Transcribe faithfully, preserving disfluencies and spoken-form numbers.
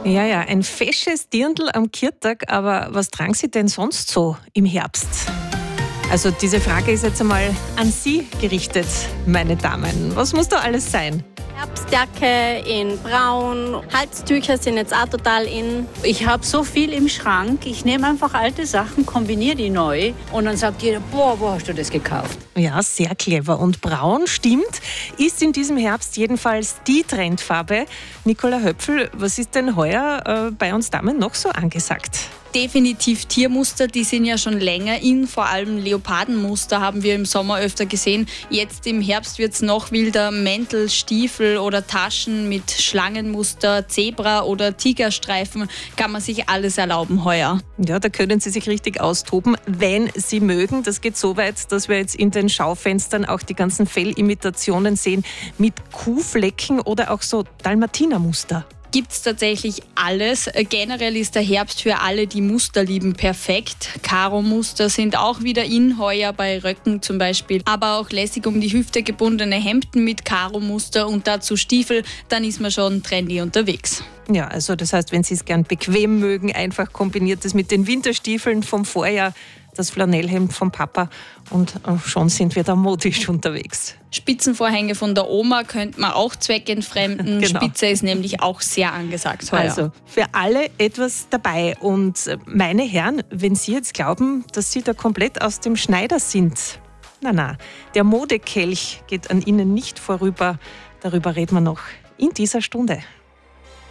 Ja, ja, ein fesches Dirndl am Kirtag, aber was tragen Sie denn sonst so im Herbst? Also diese Frage ist jetzt einmal an Sie gerichtet, meine Damen. Was muss da alles sein? Herbstjacke in braun, Halstücher sind jetzt auch total in. Ich habe so viel im Schrank, ich nehme einfach alte Sachen, kombiniere die neu und dann sagt jeder, boah, wo hast du das gekauft? Ja, sehr clever. Und braun, stimmt, ist in diesem Herbst jedenfalls die Trendfarbe. Nicola Höpfl, was ist denn heuer äh, bei uns Damen noch so angesagt? Definitiv Tiermuster, die sind ja schon länger in, vor allem Leopardenmuster haben wir im Sommer öfter gesehen. Jetzt im Herbst wird es noch wilder, Mäntel, Stiefel oder Taschen mit Schlangenmuster, Zebra- oder Tigerstreifen, kann man sich alles erlauben heuer. Ja, da können Sie sich richtig austoben, wenn Sie mögen. Das geht so weit, dass wir jetzt in den Schaufenstern auch die ganzen Fellimitationen sehen mit Kuhflecken oder auch so Dalmatinermuster. Gibt es tatsächlich alles. Generell ist der Herbst für alle, die Muster lieben, perfekt. Karo-Muster sind auch wieder in, heuer bei Röcken zum Beispiel. Aber auch lässig um die Hüfte gebundene Hemden mit Karo-Muster und dazu Stiefel, dann ist man schon trendy unterwegs. Ja, also das heißt, wenn Sie es gern bequem mögen, einfach kombiniert es mit den Winterstiefeln vom Vorjahr, das Flanellhemd vom Papa und schon sind wir da modisch unterwegs. Spitzenvorhänge von der Oma könnte man auch zweckentfremden. Genau. Spitze ist nämlich auch sehr angesagt heuer. Also für alle etwas dabei. Und meine Herren, wenn Sie jetzt glauben, dass Sie da komplett aus dem Schneider sind, na na, der Modekelch geht an Ihnen nicht vorüber. Darüber reden wir noch in dieser Stunde.